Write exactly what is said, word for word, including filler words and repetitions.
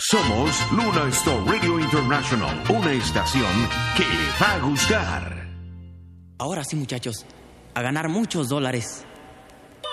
Somos Luna Star Radio International, una estación que le va a gustar. Ahora sí, muchachos, a ganar muchos dólares.